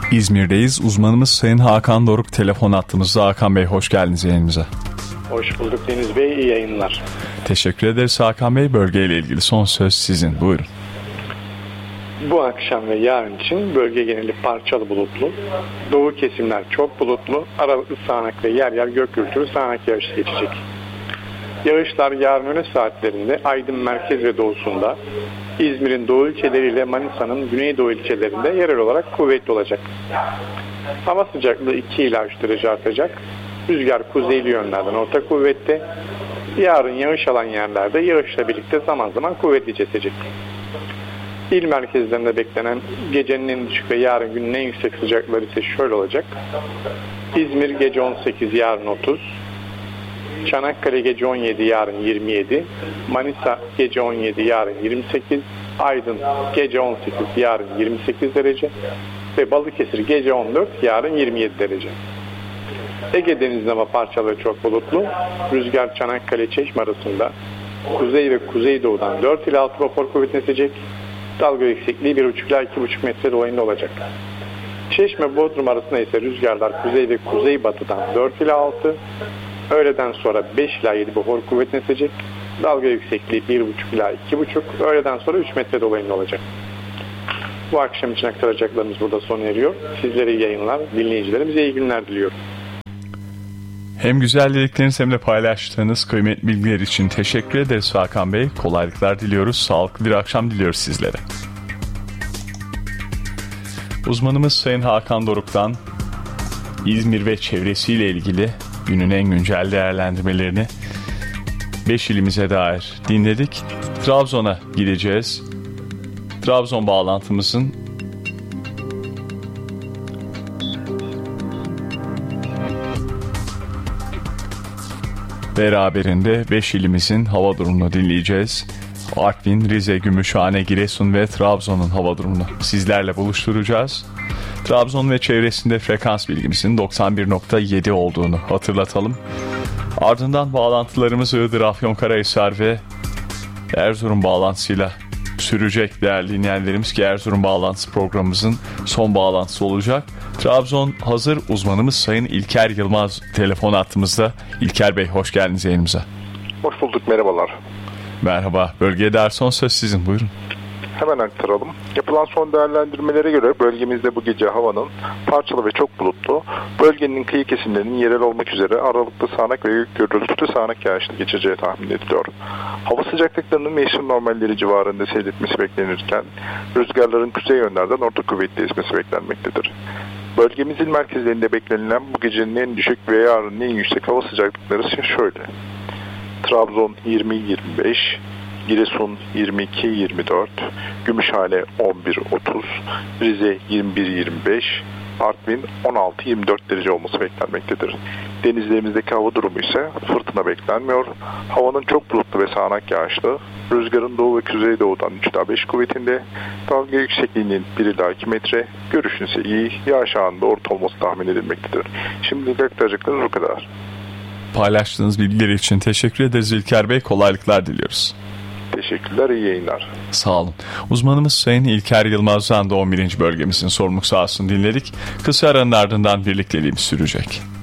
İzmir'deyiz. Uzmanımız Sayın Hakan Doruk telefon attığımızda. Hakan Bey, hoş geldiniz yayınımıza. Hoş bulduk Deniz Bey, iyi yayınlar. Teşekkür ederiz Hakan Bey. Bölgeyle ilgili son söz sizin. Buyurun. Bu akşam ve yarın için bölge geneli parçalı bulutlu. Doğu kesimler çok bulutlu. Aralıklı sağanak ve yer yer gök gürültülü sağanak yağış geçecek. Yağışlar yarın öğle saatlerinde Aydın merkez ve doğusunda, İzmir'in doğu ilçeleriyle Manisa'nın güneydoğu ilçelerinde yerel olarak kuvvetli olacak. Hava sıcaklığı 2 ila 3 derece artacak. Rüzgar kuzeyli yönlerden orta kuvvetli. Yarın yağış alan yerlerde yağışla birlikte zaman zaman kuvvetlice esecek. İl merkezlerinde beklenen gecenin en düşük ve yarın günün en yüksek sıcaklıkları ise şöyle olacak. İzmir gece 18, yarın 30. Çanakkale gece 17, yarın 27. Manisa gece 17, yarın 28. Aydın gece 18, yarın 28 derece. Ve Balıkesir gece 14, yarın 27 derece. Ege denizinde hava parçalı ve çok bulutlu. Rüzgar Çanakkale-Çeşme arasında kuzey ve kuzeydoğudan 4 ila 6 vapur kuvvetine esecek. Dalga yüksekliği 1,5 ila 2,5 metre dolayında olacak. Çeşme-Bodrum arasında ise rüzgarlar kuzey ve kuzeybatıdan 4 ila 6, öğleden sonra 5 ila 7 vapur kuvvetine esecek. Dalga yüksekliği 1,5 ila 2,5, öğleden sonra 3 metre dolayında olacak. Bu akşam için aktaracaklarımız burada sona eriyor. Sizlere iyi yayınlar, dinleyicilerimize iyi günler diliyorum. Hem güzel dilekleriniz hem de paylaştığınız kıymetli bilgiler için teşekkür ederiz Hakan Bey. Kolaylıklar diliyoruz, sağlıklı bir akşam diliyoruz sizlere. Uzmanımız Sayın Hakan Doruk'tan İzmir ve çevresiyle ilgili günün en güncel değerlendirmelerini 5 ilimize dair dinledik. Trabzon'a gideceğiz. Trabzon bağlantımızın beraberinde 5 ilimizin hava durumunu dinleyeceğiz. Artvin, Rize, Gümüşhane, Giresun ve Trabzon'un hava durumunu sizlerle buluşturacağız. Trabzon ve çevresinde frekans bilgimizin 91.7 olduğunu hatırlatalım. Ardından bağlantılarımız Iğdır, Afyonkarahisar ve Erzurum bağlantısıyla sürecek değerli dinleyenlerimiz ki Erzurum bağlantısı programımızın son bağlantısı olacak. Trabzon hazır, uzmanımız Sayın İlker Yılmaz telefon hattımızda. İlker Bey, hoş geldiniz yayınımıza. Hoş bulduk, merhabalar. Merhaba, bölgeye dair son söz sizin, buyurun. Hemen aktaralım. Yapılan son değerlendirmelere göre bölgemizde bu gece havanın parçalı ve çok bulutlu, bölgenin kıyı kesimlerinin yerel olmak üzere aralıklı sağanak ve gürültülü sağanak yağışlı geçeceği tahmin ediliyor. Hava sıcaklıklarının mevsim normalleri civarında seyretmesi beklenirken, rüzgarların kuzey yönlerden orta kuvvetli esmesi beklenmektedir. Bölgemizin merkezlerinde beklenilen bu gecenin en düşük ve yarının en yüksek hava sıcaklıkları şöyle. Trabzon 20-25, Giresun 22-24, Gümüşhane 11-30, Rize 21-25, Artvin 16-24 derece olması beklenmektedir. Denizlerimizdeki hava durumu ise fırtına beklenmiyor. Havanın çok bulutlu ve sağanak yağışlı, rüzgarın doğu ve kuzeydoğudan 3 ila 5 kuvvetinde, dalga yüksekliğinin 1 ila 2 metre, görüşün ise iyi, yağış anında orta olması tahmin edilmektedir. Şimdilik aktaracaklarımız bu kadar. Paylaştığınız bilgiler için teşekkür ederiz İlker Bey, kolaylıklar diliyoruz. Teşekkürler, iyi yayınlar. Sağ olun. Uzmanımız Sayın İlker Yılmaz'dan da 11. bölgemizin sorumluluk sahasını dinledik. Kısa aranın ardından birlikteliğimiz sürecek.